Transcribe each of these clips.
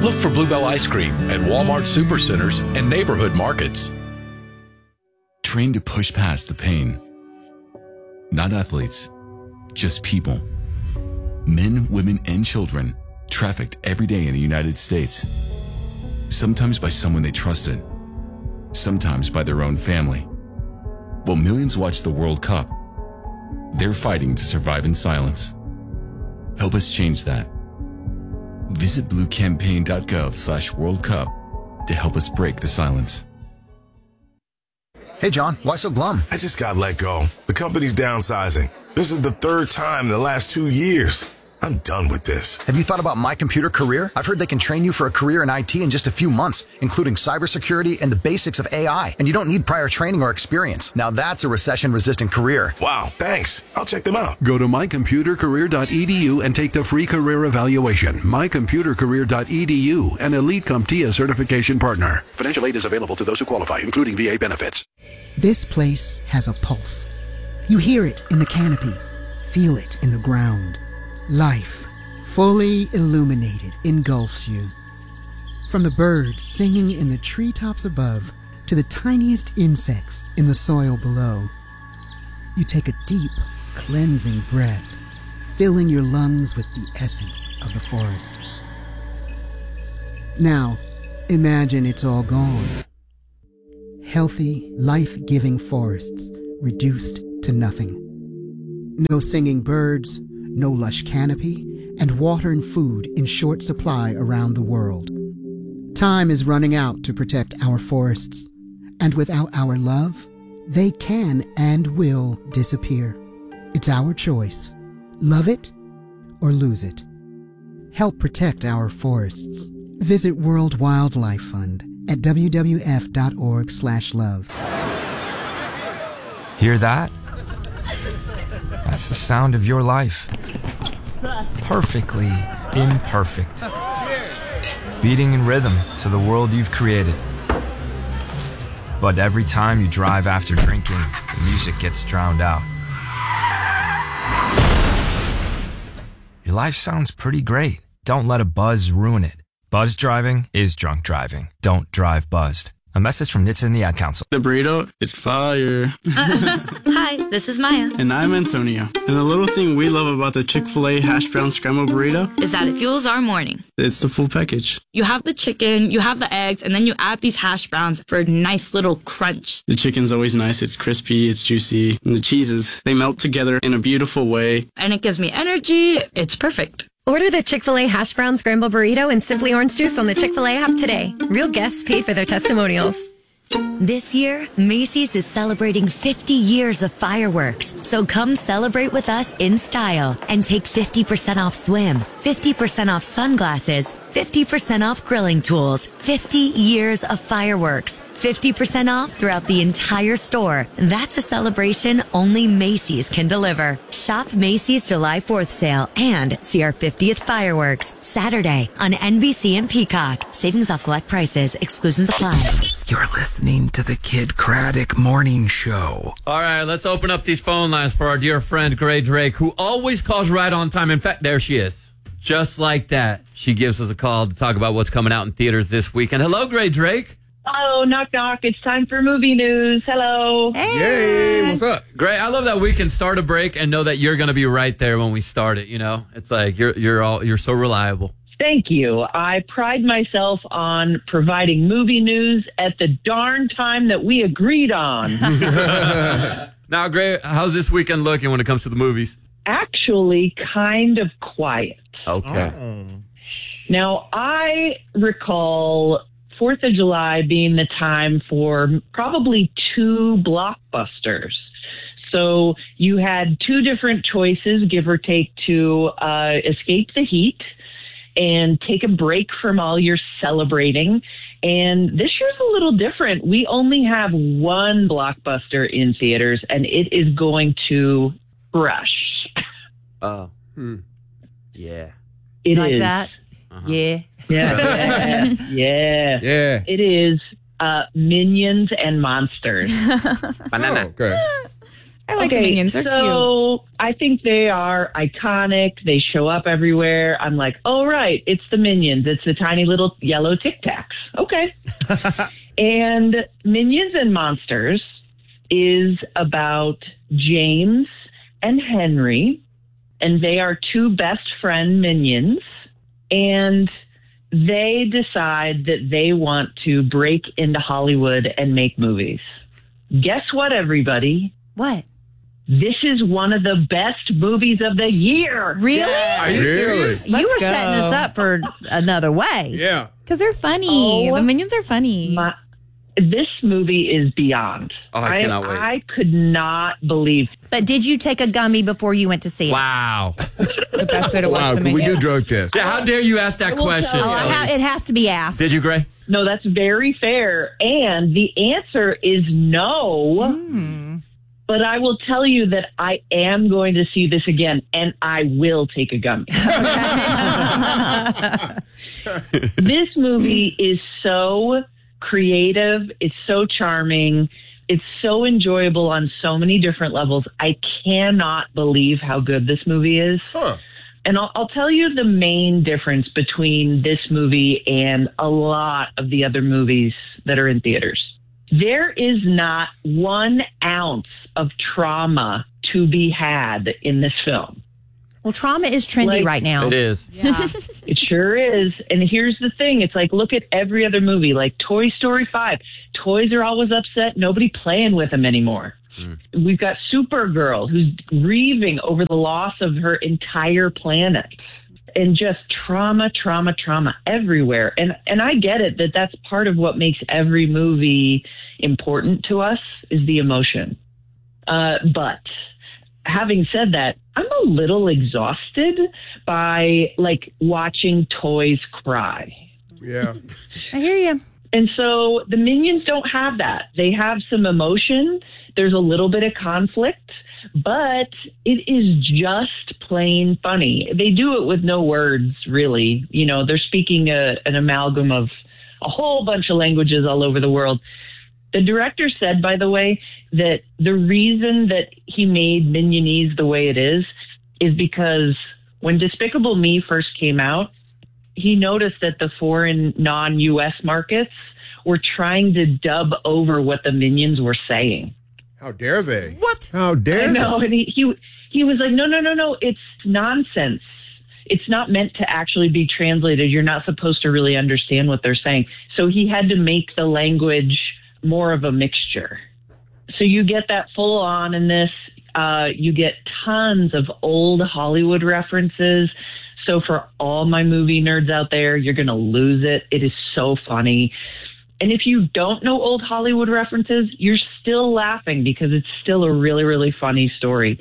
Look for Bluebell Ice Cream at Walmart Supercenters and neighborhood markets. Train to push past the pain. Not athletes, just people. Men, women, and children trafficked every day in the United States. Sometimes by someone they trusted, sometimes by their own family. While millions watch the World Cup, they're fighting to survive in silence. Help us change that. Visit bluecampaign.gov/World Cup to help us break the silence. Hey, John, why so glum? I just got let go. The company's downsizing. This is the third time in the last 2 years. I'm done with this. Have you thought about My Computer Career? I've heard they can train you for a career in IT in just a few months, including cybersecurity and the basics of AI. And you don't need prior training or experience. Now that's a recession-resistant career. Wow, thanks. I'll check them out. Go to mycomputercareer.edu and take the free career evaluation. mycomputercareer.edu, an Elite CompTIA certification partner. Financial aid is available to those who qualify, including VA benefits. This place has a pulse. You hear it in the canopy, feel it in the ground. Life, fully illuminated, engulfs you. From the birds singing in the treetops above to the tiniest insects in the soil below, you take a deep, cleansing breath, filling your lungs with the essence of the forest. Now, imagine it's all gone. Healthy, life-giving forests reduced to nothing. No singing birds, no lush canopy, and water and food in short supply around the world. Time is running out to protect our forests, and without our love, they can and will disappear. It's our choice. Love it or lose it. Help protect our forests. Visit World Wildlife Fund at wwf.org/love. Hear that? That's the sound of your life. Perfectly imperfect. Beating in rhythm to the world you've created. But every time you drive after drinking, the music gets drowned out. Your life sounds pretty great. Don't let a buzz ruin it. Buzz driving is drunk driving. Don't drive buzzed. A message from NHTSA and the Ad Council. The burrito is fire. Hi, this is Maya. And I'm Antonio. And the little thing we love about the Chick-fil-A hash brown scramble burrito is that it fuels our morning. It's the full package. You have the chicken, you have the eggs, and then you add these hash browns for a nice little crunch. The chicken's always nice. It's crispy, it's juicy. And the cheeses, they melt together in a beautiful way. And it gives me energy. It's perfect. Order the Chick-fil-A Hash Brown Scramble Burrito and Simply Orange Juice on the Chick-fil-A app today. Real guests paid for their testimonials. This year, Macy's is celebrating 50 years of fireworks. So come celebrate with us in style and take 50% off swim, 50% off sunglasses, 50% off grilling tools, 50 years of fireworks. 50% off throughout the entire store. That's a celebration only Macy's can deliver. Shop Macy's July 4th sale and see our 50th fireworks Saturday on NBC and Peacock. Savings off select prices. Exclusions apply. You're listening to the Kid Craddock Morning Show. All right, let's open up these phone lines for our dear friend Gray Drake, who always calls right on time. In fact, there she is. Just like that. She gives us a call to talk about what's coming out in theaters this weekend. Hello, Gray Drake. Oh, knock, knock. It's time for movie news. Hello. Hey. Yay. What's up? Great. I love that we can start a break and know that you're going to be right there when we start it. You know, it's like you're so reliable. Thank you. I pride myself on providing movie news at the darn time that we agreed on. Now, Gray, how's this weekend looking when it comes to the movies? Actually, kind of quiet. Okay. Now, I recall 4th of July being the time for probably 2 blockbusters. So you had 2 different choices, give or take, to escape the heat and take a break from all your celebrating. And this year's a little different. We only have 1 blockbuster in theaters, and it is going to crush. Oh. Yeah. It like is. that? Uh-huh. Yeah. Yeah. It is Minions and Monsters. Banana. Okay. I like the Minions. They're cute. I think they are iconic. They show up everywhere. I'm like, oh, right, it's the Minions. It's the tiny little yellow Tic Tacs. Okay. And Minions and Monsters is about James and Henry, and they are two best friend minions, and they decide that they want to break into Hollywood and make movies. Guess what, everybody? What? This is one of the best movies of the year. Really? Yeah. Are you serious? You were setting us up for another way. Yeah. Because they're funny. The Minions are funny. This movie is beyond. Oh, I cannot wait. I could not believe. But did you take a gummy before you went to see it? Wow. The best way to watch the Can we Minions. do drug tests? Yeah, how dare you ask that question? It has to be asked. Did you, Gray? No, that's very fair. And the answer is no. But I will tell you that I am going to see this again, and I will take a gummy. This movie is so creative. It's so charming. It's so enjoyable on so many different levels. I cannot believe how good this movie is. And I'll tell you the main difference between this movie and a lot of the other movies that are in theaters. There is not 1 ounce of trauma to be had in this film. Well, trauma is trendy right now. It is. Yeah. It sure is. And here's the thing. It's like, look at every other movie, like Toy Story 5. Toys are always upset. Nobody playing with them anymore. We've got Supergirl, who's grieving over the loss of her entire planet. And just trauma everywhere. And I get it that that's part of what makes every movie important to us is the emotion. But having said that, I'm a little exhausted by watching toys cry. Yeah. I hear you. And so the Minions don't have that. They have some emotion. There's a little bit of conflict, but it is just plain funny. They do it with no words, really. You know, they're speaking an amalgam of a whole bunch of languages all over the world. The director said, by the way, that the reason that he made Minionese the way it is because when Despicable Me first came out, he noticed that the foreign non-U.S. markets were trying to dub over what the Minions were saying. How dare they? What? How dare I know, they? and he was like, no, it's nonsense. It's not meant to actually be translated. You're not supposed to really understand what they're saying. So he had to make the language more of a mixture. So you get that full on in this. You get tons of old Hollywood references. So for all my movie nerds out there, you're going to lose it. It is so funny. And if you don't know old Hollywood references, you're still laughing because it's still a really, really funny story.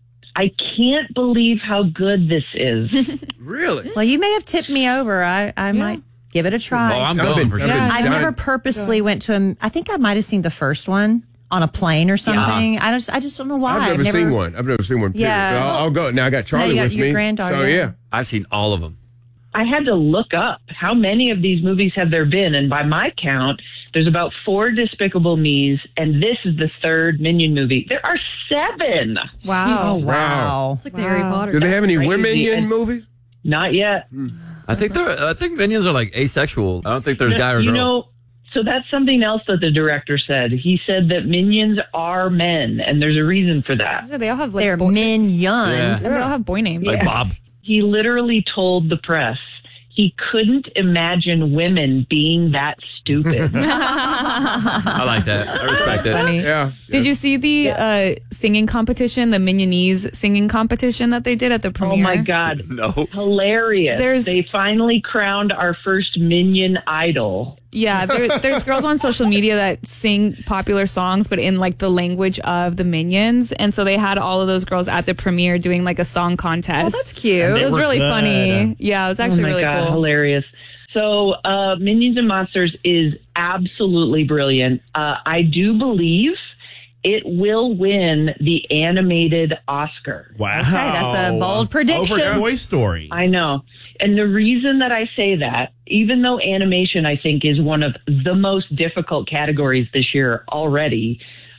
I can't believe how good this is. Really? Well, you may have tipped me over. I might give it a try. Oh, I'm going for sure. I've never purposely went to I think I might have seen the first one on a plane or something. Yeah. I just don't know why. I've never seen one. I've never seen one. Period. Yeah. I'll go. Now I got Charlie with your me. Granddaughter, So yeah. I've seen all of them. I had to look up how many of these movies have there been. And by my count, there's about 4 Despicable Me's, and this is the 3rd Minion movie. There are 7. Wow. Oh, wow. It's like the Harry Potter. Do they have any Crazy. women movies? Not yet. I think Minions are like asexual. I don't think there's guy or girl. You know, so that's something else that the director said. He said that Minions are men, and there's a reason for that. So they all have they're minions. Yeah. They all have boy names. Like Bob. He literally told the press he couldn't imagine women being that stupid. I like that. I respect it. Funny. Yeah. Did you see the singing competition, the Minionese singing competition that they did at the premiere? Oh my God. No. Hilarious. They finally crowned our first Minion idol. Yeah, there's girls on social media that sing popular songs, but in like the language of the Minions. And so they had all of those girls at the premiere doing like a song contest. Oh, that's cute. It was really funny. Yeah, it was actually really God, cool. Hilarious. So Minions and Monsters is absolutely brilliant. I do believe it will win the animated Oscar. Wow. Okay, that's a bold prediction. Over Toy Story. I know. And the reason that I say that, even though animation, I think, is one of the most difficult categories this year already,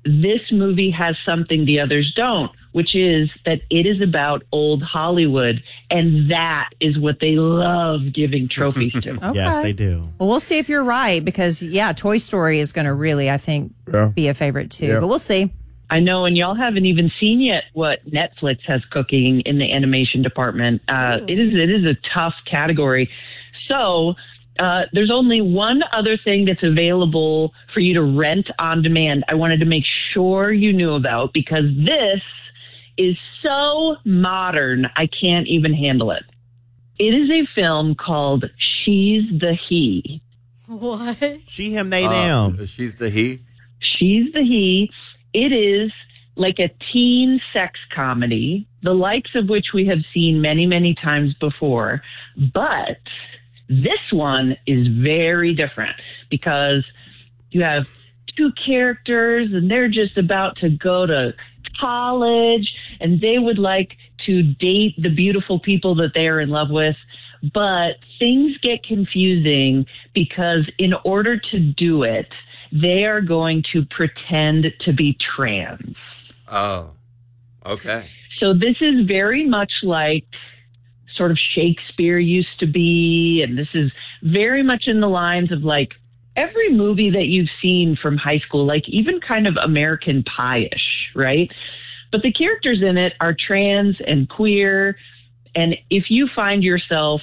this movie has something the others don't, which is that it is about old Hollywood, and that is what they love giving trophies to. Okay. Yes, they do. Well, we'll see if you're right because, Toy Story is going to really, I think, be a favorite too. But we'll see. I know, and y'all haven't even seen yet what Netflix has cooking in the animation department. It is a tough category. So there's only one other thing that's available for you to rent on demand. I wanted to make sure you knew about because this is so modern, I can't even handle it. It is a film called She's the He. What? She, him, they, them. She's the he? She's the he. It is like a teen sex comedy, the likes of which we have seen many, many times before. But this one is very different because you have two characters and they're just about to go to college and they would like to date the beautiful people that they are in love with. But things get confusing because in order to do it, they are going to pretend to be trans. Oh, okay. So this is very much like sort of Shakespeare used to be, and this is very much in the lines of like every movie that you've seen from high school, like even kind of American Pie-ish, right? But the characters in it are trans and queer, and if you find yourself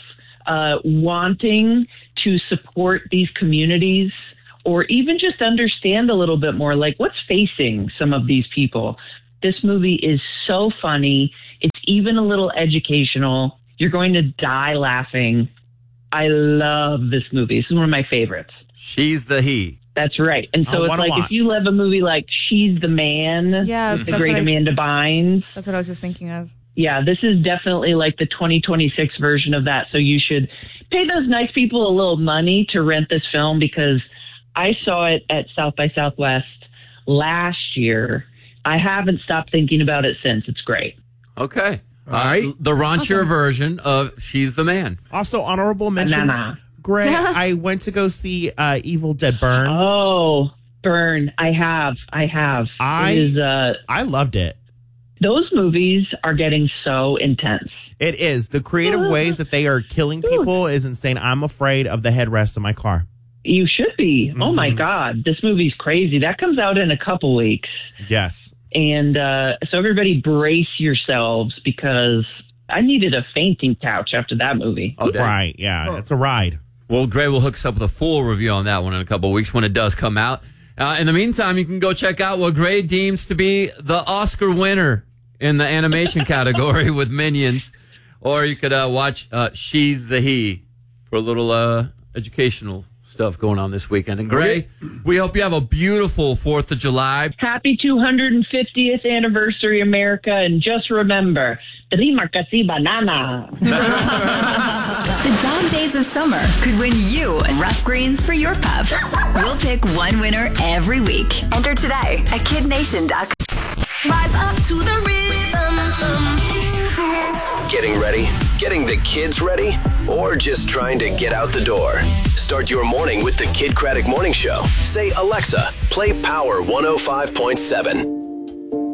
wanting to support these communities or even just understand a little bit more like what's facing some of these people, this movie is so funny. It's even a little educational. You're going to die laughing. I love this movie. This is one of my favorites. She's the he. That's right. And so it's like if you love a movie like She's the Man, with the great Amanda Bynes. That's what I was just thinking of. Yeah, this is definitely like the 2026 version of that. So you should pay those nice people a little money to rent this film because I saw it at South by Southwest last year. I haven't stopped thinking about it since. It's great. Okay. All right. The raunchier version of She's the Man. Also, honorable mention, Greg, I went to go see Evil Dead Burn. Oh, Burn. I have. I loved it. Those movies are getting so intense. It is. The creative ways that they are killing people is insane. I'm afraid of the headrest of my car. You should be. Oh, my God. This movie's crazy. That comes out in a couple weeks. Yes. And so everybody brace yourselves because I needed a fainting couch after that movie. Oh, right. Yeah, it's a ride. Well, Gray will hook us up with a full review on that one in a couple of weeks when it does come out. In the meantime, you can go check out what Gray deems to be the Oscar winner in the animation category with Minions. Or you could watch She's the He for a little educational stuff going on this weekend. And Gray, we hope you have a beautiful 4th of July. Happy 250th anniversary, America. And just remember, Rima kasi banana. The dog days of summer could win you rough greens for your pup. We'll pick one winner every week. Enter today at kidnation.com. Rise up to the rhythm. Getting ready? Getting the kids ready? Or just trying to get out the door? Start your morning with the Kid Craddock Morning Show. Say, Alexa, play Power 105.7.